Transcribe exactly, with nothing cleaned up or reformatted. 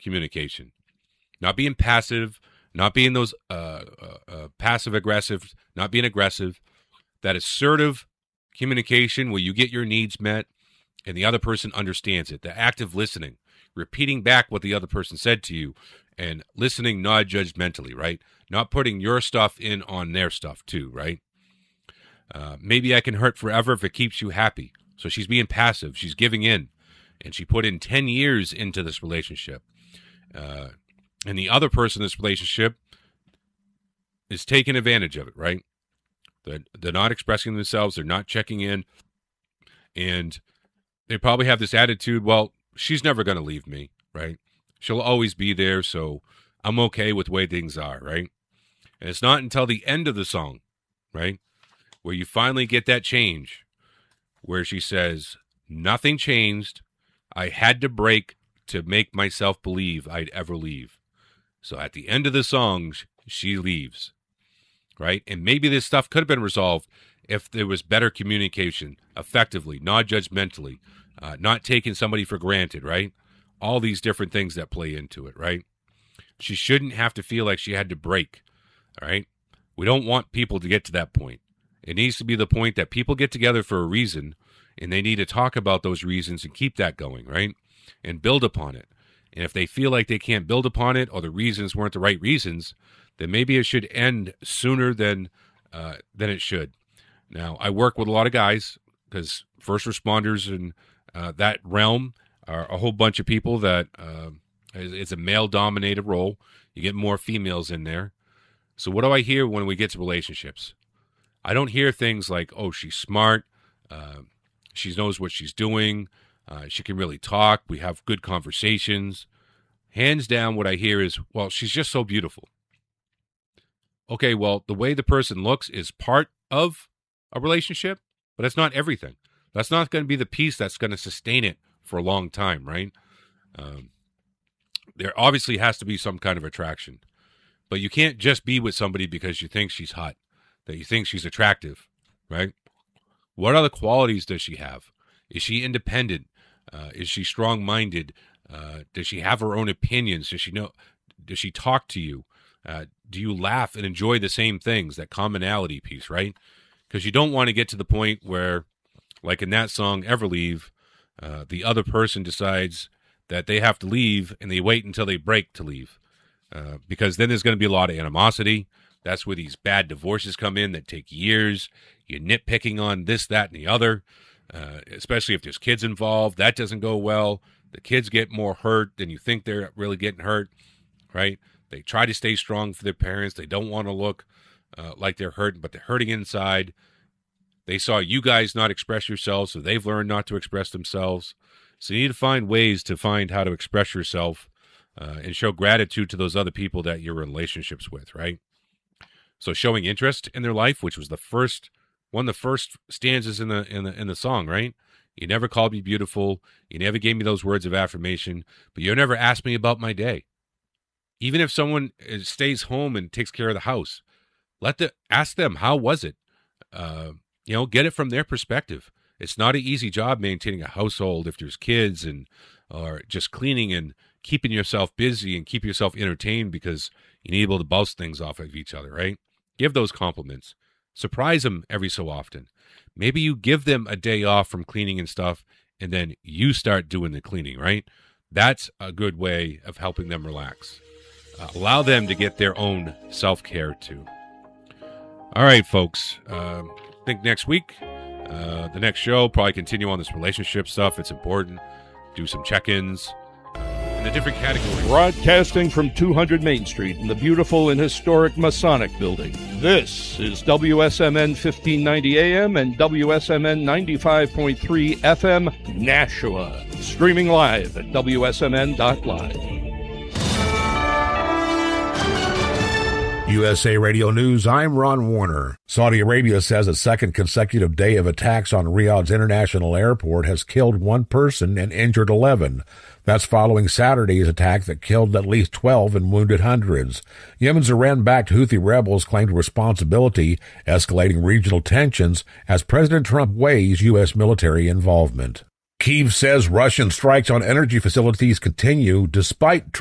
communication. Not being passive, not being those uh, uh, uh, passive-aggressive, not being aggressive. That assertive communication where you get your needs met and the other person understands it. The active listening, repeating back what the other person said to you and listening non-judgmentally, right? Not putting your stuff in on their stuff too, right? Uh, maybe I can hurt forever if it keeps you happy. So she's being passive. She's giving in. And she put in ten years into this relationship. Uh, and the other person in this relationship is taking advantage of it, right? They're, they're not expressing themselves. They're not checking in. And they probably have this attitude, well, she's never going to leave me, right? She'll always be there, so I'm okay with the way things are, right? And it's not until the end of the song, right, where you finally get that change, where she says, nothing changed. I had to break to make myself believe I'd ever leave. So at the end of the song, she leaves, right? And maybe this stuff could have been resolved if there was better communication, effectively, not judgmentally, uh, not taking somebody for granted, right? All these different things that play into it, right? She shouldn't have to feel like she had to break, all right? We don't want people to get to that point. It needs to be the point that people get together for a reason, and they need to talk about those reasons and keep that going, right? And build upon it. And if they feel like they can't build upon it or the reasons weren't the right reasons, then maybe it should end sooner than uh, than it should. Now, I work with a lot of guys because first responders in uh, that realm are a whole bunch of people that uh, it's a male-dominated role. You get more females in there. So what do I hear when we get to relationships? I don't hear things like, oh, she's smart, uh, she knows what she's doing, uh, she can really talk, we have good conversations. Hands down, what I hear is, well, she's just so beautiful. Okay, well, the way the person looks is part of a relationship, but it's not everything. That's not going to be the piece that's going to sustain it for a long time, right? Um, there obviously has to be some kind of attraction, but you can't just be with somebody because you think she's hot, that you think she's attractive, right? What other qualities does she have? Is she independent? Uh, is she strong-minded? Uh, does she have her own opinions? Does she know? Does she talk to you? Uh, do you laugh and enjoy the same things? That commonality piece, right? Because you don't want to get to the point where, like in that song, Ever Leave, uh, the other person decides that they have to leave and they wait until they break to leave. Uh, because then there's going to be a lot of animosity. That's where these bad divorces come in that take years. You're nitpicking on this, that, and the other, uh, especially if there's kids involved. That doesn't go well. The kids get more hurt than you think they're really getting hurt, right? They try to stay strong for their parents. They don't want to look uh, like they're hurting, but they're hurting inside. They saw you guys not express yourselves, so they've learned not to express themselves. So you need to find ways to find how to express yourself uh, and show gratitude to those other people that you're in relationships with, right? So showing interest in their life, which was the first one of the first stanzas in the in the in the song, right? You never called me beautiful. You never gave me those words of affirmation, but you never asked me about my day. Even if someone stays home and takes care of the house, let the ask them, how was it? Uh, you know, get it from their perspective. It's not an easy job maintaining a household if there's kids and or just cleaning and keeping yourself busy and keep yourself entertained because you need to be able to bounce things off of each other, right? Give those compliments. Surprise them every so often. Maybe you give them a day off from cleaning and stuff, and then you start doing the cleaning, right? That's a good way of helping them relax. Uh, allow them to get their own self-care, too. All right, folks. Uh, I think next week, uh, the next show, probably continue on this relationship stuff. It's important. Do some check-ins. The different categories. Broadcasting from two hundred Main Street in the beautiful and historic Masonic Building. This is W S M N fifteen ninety A M and W S M N ninety-five point three F M Nashua. Streaming live at W S M N dot live. U S A Radio News, I'm Ron Warner. Saudi Arabia says a second consecutive day of attacks on Riyadh's international airport has killed one person and injured eleven. That's following Saturday's attack that killed at least twelve and wounded hundreds. Yemen's Iran-backed Houthi rebels claimed responsibility, escalating regional tensions as President Trump weighs U S military involvement. Kyiv says Russian strikes on energy facilities continue despite